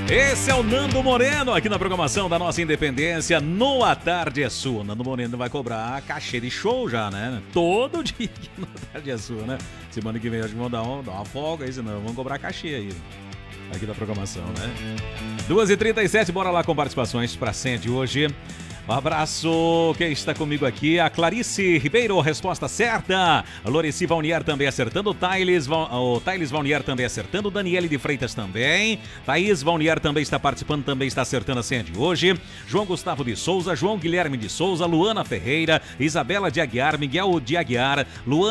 Esse é o Nando Moreno aqui na programação da nossa Independência no A Tarde é Sua. Nando Moreno vai cobrar cachê de show já, né? Todo dia aqui no A Tarde é Sua, né? Semana que vem acho que vão dar uma folga aí, senão vão cobrar cachê aí. Aqui da programação, né? 2h37, bora lá com participações para a senha de hoje. Um abraço, quem está comigo aqui? A Clarice Ribeiro, resposta certa. A Loreci Valnier também acertando. O Thales Valnier também acertando. Daniele de Freitas também. Thaís Valnier também está participando, também está acertando a senha de hoje. João Gustavo de Souza, João Guilherme de Souza, Luana Ferreira, Isabela de Aguiar, Miguel de Aguiar,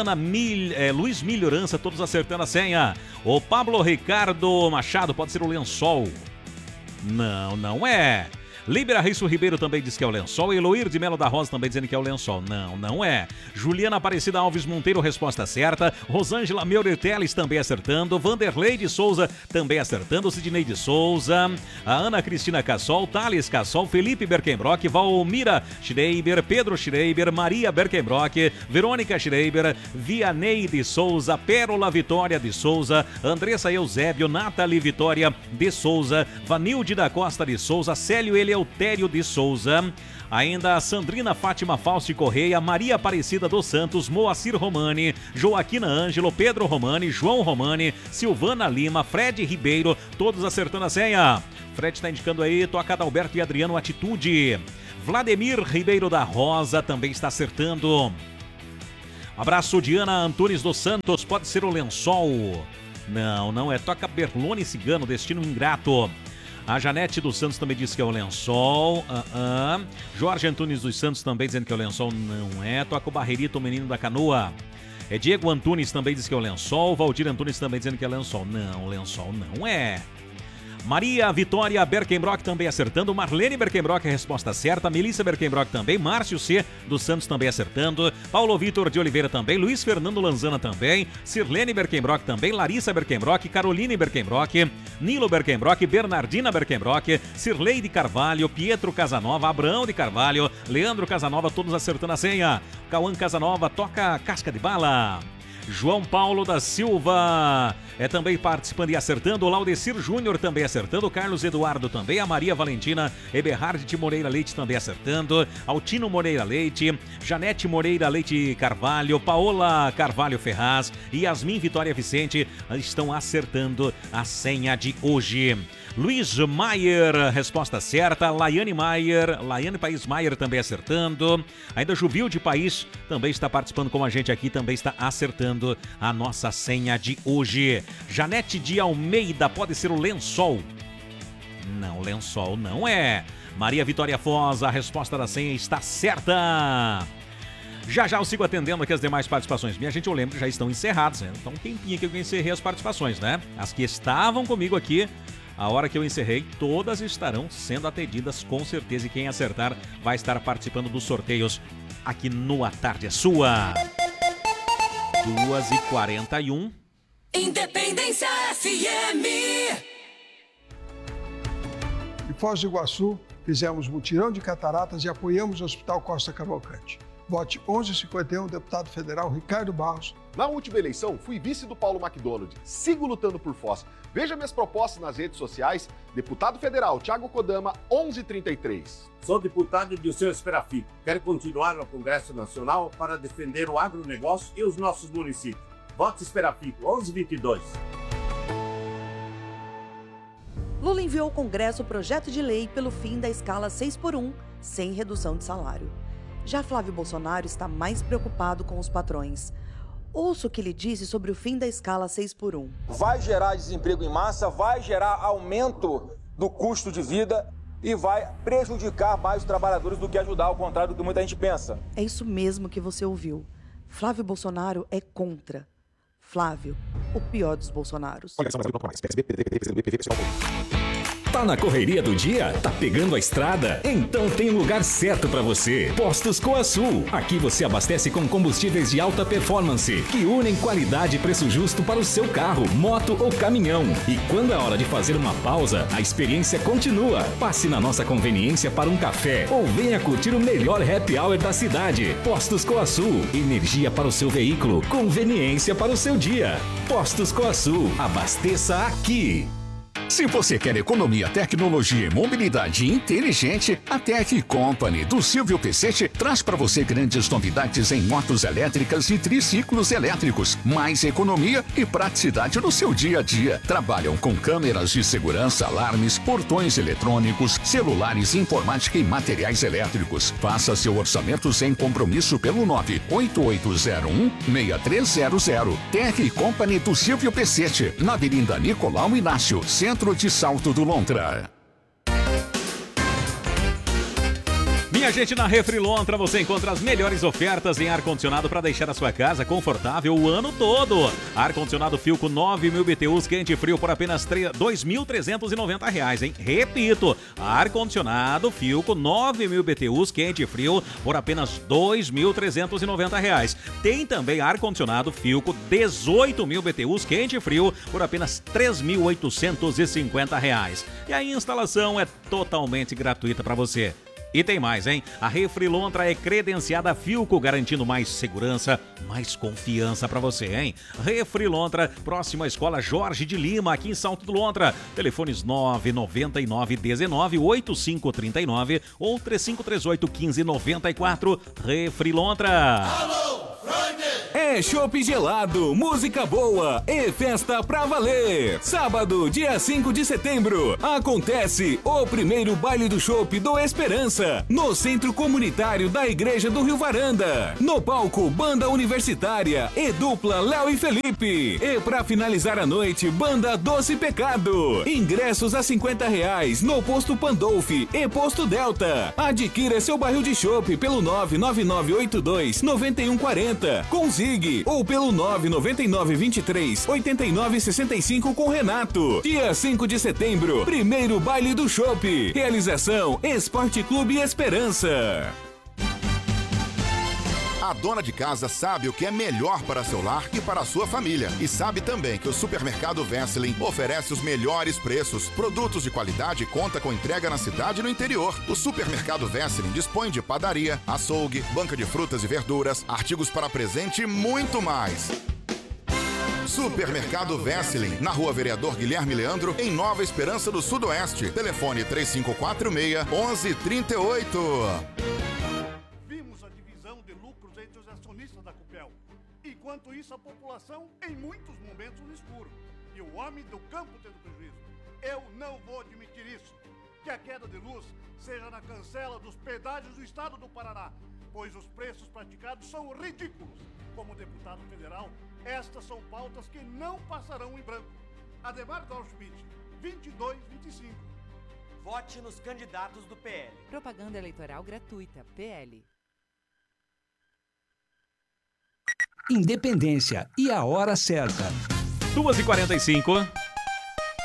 Luiz Melhorança, todos acertando a senha. O Pablo Ricardo Machado, pode ser o Lençol. Não, não é. Libera Risso Ribeiro também diz que é o Lençol. Eloir de Melo da Rosa também dizendo que é o Lençol. Não, não é. Juliana Aparecida Alves Monteiro, resposta certa. Rosângela Meurer Teles também acertando. Vanderlei de Souza também acertando. Sidney de Souza. A Ana Cristina Cassol. Thales Cassol. Felipe Berkenbrock. Valmira Schreiber. Pedro Schreiber. Maria Berkenbrock. Verônica Schreiber. Vianney de Souza. Pérola Vitória de Souza. Andressa Eusébio. Nathalie Vitória de Souza. Vanilde da Costa de Souza. Célio Eleutério de Souza, ainda Sandrina Fátima Fausti Correia, Maria Aparecida dos Santos, Moacir Romani, Joaquina Ângelo, Pedro Romani, João Romani, Silvana Lima, Fred Ribeiro, todos acertando a senha. Fred está indicando aí, toca Adalberto e Adriano Atitude. Vladimir Ribeiro da Rosa também está acertando. Abraço, Diana Antunes dos Santos, pode ser o Lençol. Não, não é, toca Berlone Cigano, Destino Ingrato. A Janete dos Santos também diz que é o Lençol. Jorge Antunes dos Santos também dizendo que é o Lençol. Não é. Toca o Barreirito, o Menino da Canoa. Diego Antunes também diz que é o Lençol. Valdir Antunes também dizendo que é Lençol. Não, Lençol não é. Maria Vitória Berkenbrock também acertando. Marlene Berkenbrock, resposta certa. Melissa Berkenbrock também. Márcio C. dos Santos também acertando. Paulo Vitor de Oliveira também. Luiz Fernando Lanzana também. Sirlene Berkenbrock também. Larissa Berkenbrock. Caroline Berkenbrock. Nilo Berkenbrock. Bernardina Berkenbrock. Sirleide Carvalho. Pietro Casanova. Abraão de Carvalho. Leandro Casanova, todos acertando a senha. Cauã Casanova toca Casca de Bala. João Paulo da Silva também participando e acertando. O Laudecir Júnior também acertando. Carlos Eduardo também. A Maria Valentina Eberhard de Moreira Leite também acertando. Altino Moreira Leite. Janete Moreira Leite Carvalho. Paola Carvalho Ferraz. E Yasmin Vitória Vicente estão acertando a senha de hoje. Luiz Maier, resposta certa. Laiane País Maier também acertando. Ainda Juvilde País também está participando com a gente aqui, também está acertando a nossa senha de hoje. Janete de Almeida, pode ser o Lençol. Não, Lençol não é. Maria Vitória Foz, a resposta da senha está certa. Já eu sigo atendendo aqui as demais participações. Minha gente, eu lembro que já estão encerradas, né? Então um tempinho que eu encerrei as participações, né? As que estavam comigo aqui, a hora que eu encerrei, todas estarão sendo atendidas com certeza. E quem acertar vai estar participando dos sorteios aqui no A Tarde é Sua. 2h41. Independência FM. Em Foz do Iguaçu, fizemos mutirão de cataratas e apoiamos o Hospital Costa Cavalcante. Vote 1151, deputado federal Ricardo Barros. Na última eleição, fui vice do Paulo McDonald. Sigo lutando por Foz. Veja minhas propostas nas redes sociais. Deputado federal Thiago Kodama, 1133. Sou deputado de Seu Esperafico. Quero continuar no Congresso Nacional para defender o agronegócio e os nossos municípios. Vote Esperafico, 1122. Lula enviou ao Congresso o projeto de lei pelo fim da escala 6x1, sem redução de salário. Já Flávio Bolsonaro está mais preocupado com os patrões. Ouça o que ele disse sobre o fim da escala 6x1. Vai gerar desemprego em massa, vai gerar aumento do custo de vida e vai prejudicar mais os trabalhadores do que ajudar, ao contrário do que muita gente pensa. É isso mesmo que você ouviu. Flávio Bolsonaro é contra. Flávio, o pior dos Bolsonaros. Tá na correria do dia? Tá pegando a estrada? Então tem um lugar certo para você. Postos Coasul. Aqui você abastece com combustíveis de alta performance, que unem qualidade e preço justo para o seu carro, moto ou caminhão. E quando é hora de fazer uma pausa, a experiência continua. Passe na nossa conveniência para um café ou venha curtir o melhor happy hour da cidade. Postos Coasul. Energia para o seu veículo, conveniência para o seu dia. Postos Coasul. Abasteça aqui. Se você quer economia, tecnologia e mobilidade inteligente, a Tech Company do Silvio Pecete traz para você grandes novidades em motos elétricas e triciclos elétricos. Mais economia e praticidade no seu dia a dia. Trabalham com câmeras de segurança, alarmes, portões eletrônicos, celulares, informática e materiais elétricos. Faça seu orçamento sem compromisso pelo 98801-6300. Tech Company do Silvio Pecete, na Avenida Nicolau Inácio, Centro de Salto do Lontra. Minha gente, na Refri Lontra você encontra as melhores ofertas em ar-condicionado para deixar a sua casa confortável o ano todo. Ar-condicionado Philco 9.000 BTUs quente e frio por apenas R$ 2.390, hein? Repito, ar-condicionado Philco 9.000 BTUs quente e frio por apenas R$ 2.390. Tem também ar-condicionado Philco 18.000 BTUs quente e frio por apenas R$ 3.850. E a instalação é totalmente gratuita para você. E tem mais, hein? A Refri Lontra é credenciada Philco, garantindo mais segurança, mais confiança pra você, hein? Refri Lontra, próxima à Escola Jorge de Lima, aqui em Salto do Lontra. Telefones 999-19-8539 ou 3538-1594. Refri Lontra. Alô, Freud! É chopp gelado, música boa e festa pra valer. Sábado, dia 5 de setembro, acontece o primeiro baile do chopp do Esperança, no Centro Comunitário da Igreja do Rio Varanda. No palco, banda universitária e dupla Léo e Felipe. E pra finalizar a noite, banda Doce Pecado. Ingressos a R$50 no Posto Pandolfi e Posto Delta. Adquira seu barril de chopp pelo 99982-9140 com Zig ou pelo 999-23-8965 com Renato. Dia 5 de setembro, primeiro baile do chopp. Realização Esporte Clube Esperança. A dona de casa sabe o que é melhor para seu lar e para a sua família. E sabe também que o Supermercado Wesseling oferece os melhores preços, produtos de qualidade e conta com entrega na cidade e no interior. O Supermercado Wesseling dispõe de padaria, açougue, banca de frutas e verduras, artigos para presente e muito mais. Supermercado Wesseling, na Rua Vereador Guilherme Leandro, em Nova Esperança do Sudoeste. Telefone 3546-1138. Enquanto isso, a população em muitos momentos no escuro. E o homem do campo tendo prejuízo. Eu não vou admitir isso. Que a queda de luz seja na cancela dos pedágios do estado do Paraná, pois os preços praticados são ridículos. Como deputado federal, estas são pautas que não passarão em branco. Ademar Dorschmidt, 2225. Vote nos candidatos do PL. Propaganda eleitoral gratuita, PL. Independência e a hora certa. 2h45.